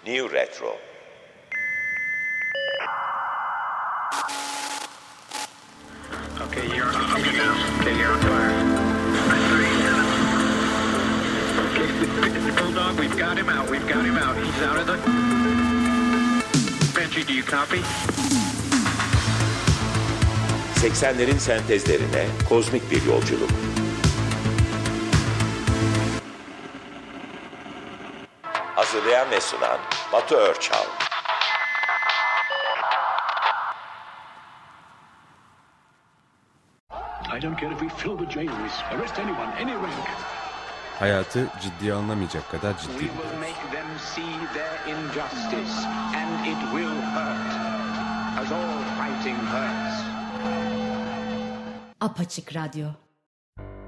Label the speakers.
Speaker 1: New Retro.
Speaker 2: Okay, you're on now. Okay, you're on fire. Okay, Bulldog, we've got him out. We've got him out. He's out of the... Banshee, do you copy?
Speaker 1: 80'lerin sentezlerine kozmik bir yolculuk. Hazırlayan ve sunan Batu Örçal.
Speaker 3: I don't care if we fill the jails, arrest anyone, any rank.
Speaker 4: Hayatı ciddiye alınamayacak kadar ciddi.
Speaker 2: We will make them see their injustice, and it will hurt, as all fighting hurts.
Speaker 5: Apaçık Radyo.